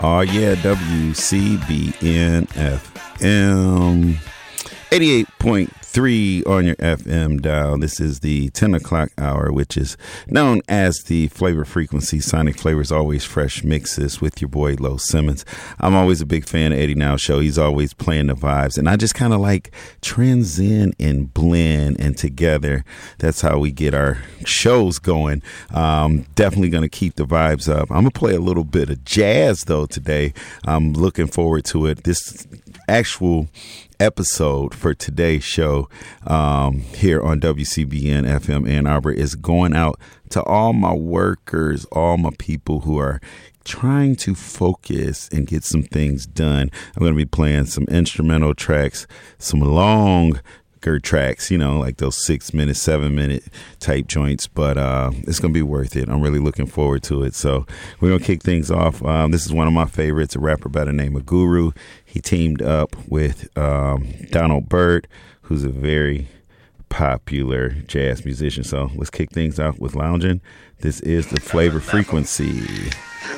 Oh, yeah, WCBN FM 88.3 on your FM dial. This is the 10 o'clock hour, which is known as the Flavor Frequency. Sonic Flavors, always fresh mixes with your boy Lo Simmons. I'm always a big fan of Eddie Now Show. He's always playing the vibes, and I just kind of like trends in and blend and together. That's how we get our shows going. Definitely going to keep the vibes up. I'm going to play a little bit of jazz, though, today. I'm looking forward to it. This actual episode for today's show here on WCBN FM Ann Arbor is going out to all my workers, all my people who are trying to focus and get some things done. I'm going to be playing some instrumental tracks, some longer tracks, you know, like those 6-minute, 7-minute type joints, but it's going to be worth it. I'm really looking forward to it. So we're going to kick things off. This is one of my favorites, a rapper by the name of Guru. He teamed up with Donald Byrd, who's a very popular jazz musician. So let's kick things off with Loungin'. This is the Flavor Frequency.